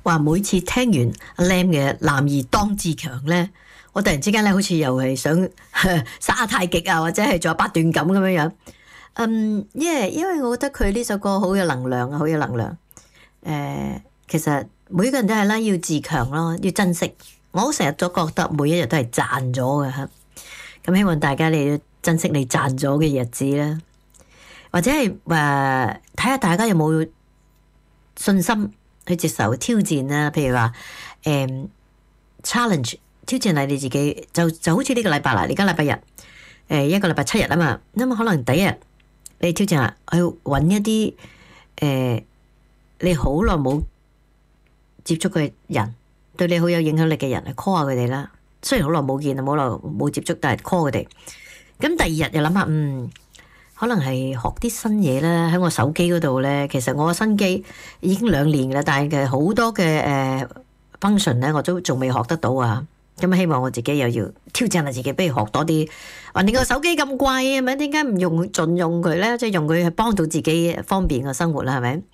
話每次聽完阿 Lam 嘅男兒當自強咧，我突然之間咧好似又係想耍下太極啊，或者係做八段錦咁樣樣。因為我覺得佢呢首歌好有能量啊，好有能量。其實每個人都係啦，要自強咯，要珍惜。我成日都覺得每一日都係賺咗嘅嚇。咁希望大家你要珍惜你賺咗嘅日子啦，或者係睇下大家有冇信心去接受挑戰啦。譬如話challenge 挑戰你自己，就好似呢個禮拜啦，而家禮拜日，一個禮拜7日啊嘛，咁可能第一日你挑戰下去揾一啲你好耐冇接觸嘅人，對你好有影響力嘅人，去 call 下佢哋啦。雖然好耐冇見啊，好耐冇接觸，但係 call 佢哋。咁第二日又諗下，可能係學啲新嘢啦。喺我手機嗰度咧，其實我個新機已經2年啦，但係好多嘅function 咧，我都仲未學得到啊。咁希望我自己又要挑戰下自己，不如學多啲。話你個手機咁貴，係咪？點解唔盡用佢咧？即係用佢去幫到自己方便個生活啦，係咪？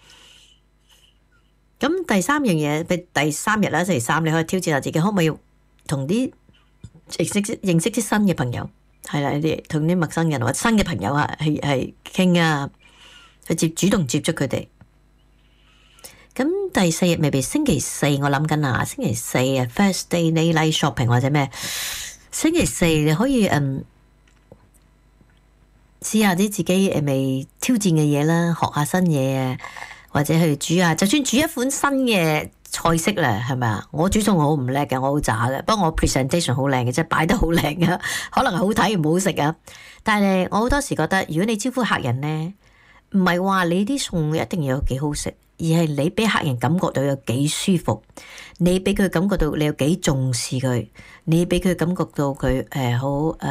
咁第三樣嘢，第3日啦，星期3你可以挑戰下自己，可唔可以同啲認識啲新嘅朋友，係啦，你同啲陌生人或者新嘅朋友啊，係傾啊，去主動接觸佢哋。咁第4日未必星期4，我諗緊啊，星期4啊 ，First Day Night Shopping 或者咩？星期4你可以試下啲自己未挑戰嘅嘢啦，學下新嘢啊，或者去煮下，就算煮一款新嘅菜式啦，係咪啊？我煮餸我好唔叻嘅，我好渣嘅。不過我 presentation 好靚嘅，即係擺得好靚嘅，可能係好睇唔好食啊。但係我好多時覺得，如果你招呼客人咧，唔係話你啲餸一定要有幾好食，而係你俾客人感覺到有幾舒服，你俾佢感覺到你有幾重視佢，你俾佢感覺到佢好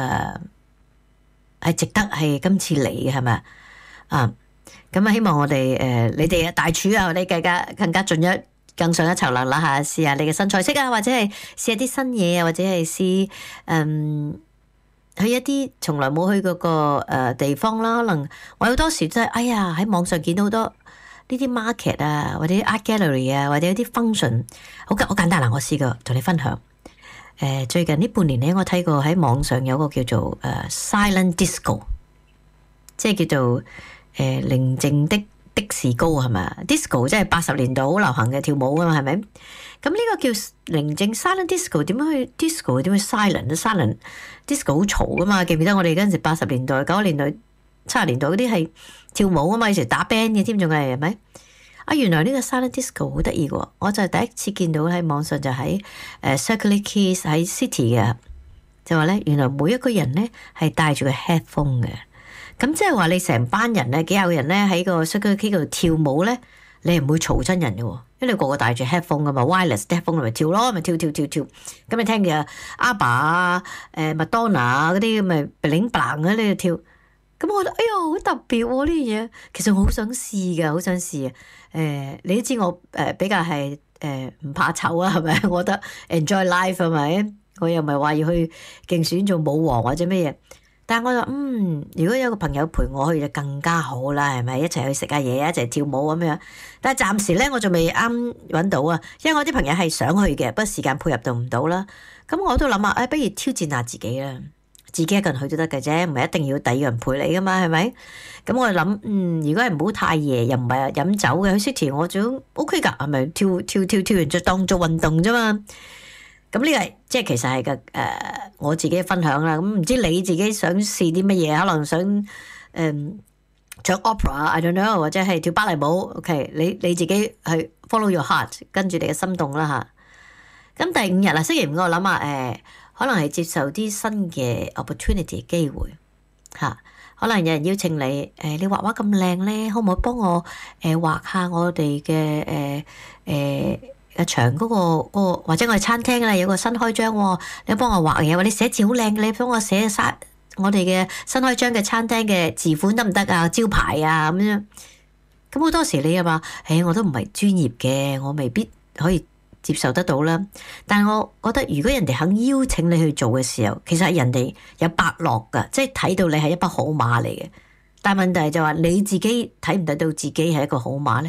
係值得係今次嚟嘅，係咪啊？咁希望我哋你哋嘅大廚啊，你更加更上一層樓啦嚇，試下你嘅新菜式啊，或者係試下啲新嘢啊，或者係試去一啲從來冇去過個地方啦。可能我好多時真係喺網上見到好多呢啲 market 啊，或者 art gallery 啊，或者一啲 function， 好簡單啦。我試過同你分享。最近呢半年咧，我睇過喺網上有個叫做silent disco， 即係叫做寧靜的士高係咪 ？disco 即係80年代好流行嘅跳舞啊嘛，係咪？咁呢個叫寧靜 silent disco， 點樣去 disco？ 點去 silent disco 好嘈噶嘛？記唔記得我哋嗰陣時80年代、90年代、70年代嗰啲係跳舞啊嘛，以前打 band 嘅添，仲係咪？原來呢個 silent disco 好得意嘅，我就第一次見到喺網上，就喺Circular Quay 喺 City 嘅，就話咧原來每一個人咧係戴住個 headphone 嘅。咁即係話你成班人咧，幾廿個人咧喺個 Circular Quay 度跳舞咧，你係唔會嘈親人嘅，因為你個個戴住 headphone 噶嘛 ，wireless headphone 咪跳咯，咪跳。咁你聽嘅阿爸啊、麥當娜啊嗰啲咪 bling bling 喺呢度跳。咁我覺得好特別喎呢樣嘢，其實我好想試㗎，好想試啊！你都知我比較係唔怕醜啊，係咪？我覺得 enjoy life 係咪？我又唔係話要去競選做舞王或者咩嘢。但係我就如果有個朋友陪我去就更加好啦，係咪？一齊去食下嘢，一齊跳舞咁樣。但係暫時咧我仲未啱揾到啊，因為我啲朋友係想去嘅，不過時間配合到唔到啦。咁我都諗下，不如挑戰下自己啦，自己一個人去都得嘅啫，唔係一定要第二個人陪你噶嘛，係咪？咁我就諗，如果係唔好太夜，又唔係飲酒嘅，去 City 我仲 OK 㗎，係咪？跳完就當做運動啫嘛。咁呢個即係其實係我自己分享啦。咁唔知你自己想試啲乜嘢？可能想唱 opera，I don't know， 或者係跳芭蕾舞。OK， 你自己去 follow your heart， 跟住你嘅心動啦嚇。咁第5日啦，星期5我諗下可能係接受啲新嘅 opportunity 機會嚇。可能有人邀請你你畫畫咁靚咧，可唔可以幫我畫下我哋嘅牆嗰個或者我哋餐廳啦，有個新開張喎，你幫我畫嘢，或者寫字好靚嘅，你幫我寫晒我哋嘅新開張嘅餐廳嘅字款得唔得啊？招牌啊咁樣。咁好多時你又話我都唔係專業嘅，我未必可以接受得到啦。但係我覺得如果人哋肯邀請你去做嘅時候，其實係人哋有伯樂㗎，即係睇到你係一匹好馬嚟嘅。但係問題就話你自己睇唔睇到自己係一個好馬咧？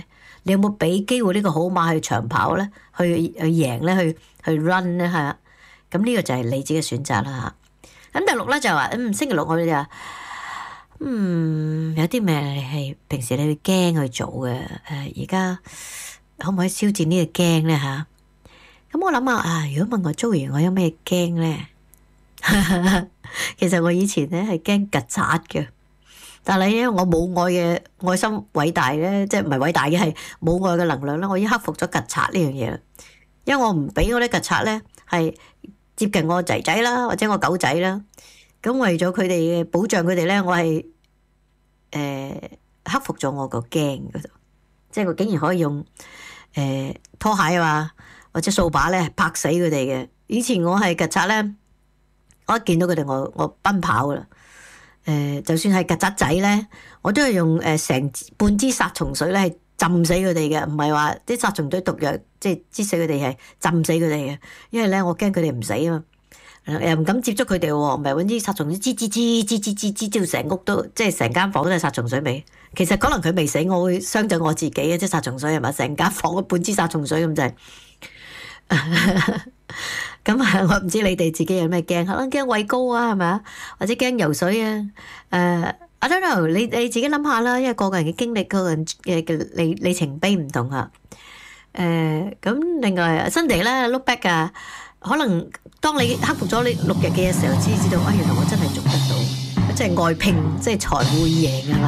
你有冇俾機會呢個好馬去長跑咧？去贏咧？去 run 咧？係啊，咁呢個就係你自己嘅選擇啦嚇。咁第六咧就話，星期六我哋就話，有啲咩係平時你會驚去做嘅？而家可唔可以消戰呢個驚咧嚇？咁我諗下如果問我Joey我有咩驚咧？其實我以前咧係驚曱甴嘅，但係因為我母愛嘅愛心偉大咧，即係唔係偉大嘅係母愛嘅能量啦，我已經克服咗曱甴呢樣嘢啦。因為我唔俾我啲曱甴咧係接近我仔仔啦，或者我狗仔啦。咁為咗佢哋嘅保障佢哋咧，我係克服咗我個驚嗰度，即係我竟然可以用拖鞋啊或者掃把咧拍死佢哋嘅。以前我係曱甴咧，我一見到佢哋我奔跑噶啦。就算係曱甴仔咧，我都係用成半支殺蟲水咧係浸死佢哋嘅，唔係話啲殺蟲水毒藥即係擠死佢哋，係浸死佢哋嘅。因為咧我驚佢哋唔死啊嘛，又唔敢接觸佢哋喎，唔係搵啲殺蟲水滋到成屋都即係成間房都係殺蟲水味。其實可能佢未死，我會傷咗我自己嘅，即係殺蟲水係咪？成間房半支殺蟲水咁就係。咁我唔知你哋自己有咩驚，可能驚畏高啊，係咪啊？或者驚游水啊？I don't know，你自己諗下啦，因為個人嘅經歷，個人嘅里程碑唔同啊。咁另外Sunday咧 look back 啊，可能當你克服咗你6日嘅時候，先知道原來我真係做得到，即係外拼，即係財會贏啊！